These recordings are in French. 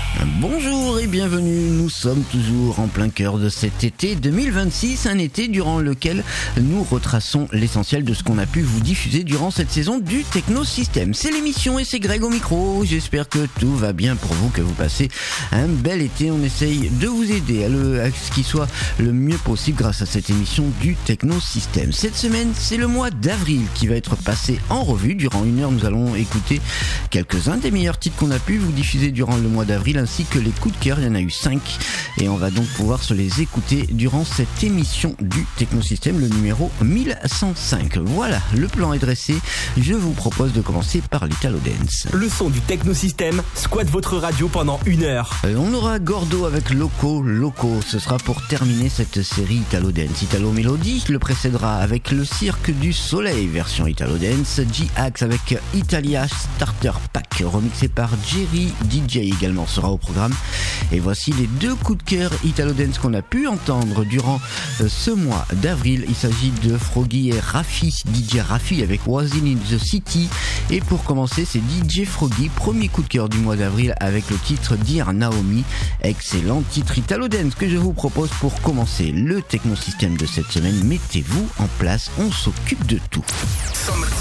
Bonjour et bienvenue, nous sommes toujours en plein cœur de cet été 2026, un été durant lequel nous retraçons l'essentiel de ce qu'on a pu vous diffuser durant cette saison du Technosystème. C'est l'émission et c'est Greg au micro, j'espère que tout va bien pour vous, que vous passez un bel été. On essaye de vous aider à ce qui soit le mieux possible grâce à cette émission du Technosystème. Cette semaine, c'est le mois d'avril qui va être passé en revue. Durant une heure, nous allons écouter quelques-uns des meilleurs titres qu'on a pu vous diffuser durant le mois d'avril, ainsi que les coups de cœur. Il y en a eu 5 et on va donc pouvoir se les écouter durant cette émission du Technosystème, le numéro 1105. Voilà, le plan est dressé. Je vous propose de commencer par l'Italo Dance. Le son du Technosystème squatte votre radio pendant une heure. On aura Gordo avec Loco. Ce sera pour terminer cette série Italo Dance. Italo Melody le précédera avec le Cirque du Soleil version Italo Dance. G-Ax avec Italia Starter Pack remixé par Jerry DJ également sera au programme. Et voici les deux coups de cœur Italo Dance qu'on a pu entendre durant ce mois d'avril. Il s'agit de Froggy et Raffi, DJ Raffi avec Wasn't in the City. Et pour commencer, c'est DJ Froggy, premier coup de cœur du mois d'avril avec le titre Dear Naomi. Excellent titre Italo Dance que je vous propose pour commencer le Technosystème de cette semaine. Mettez-vous en place, on s'occupe de tout.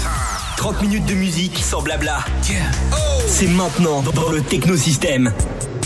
30 minutes de musique sans blabla. C'est maintenant dans le Technosystème.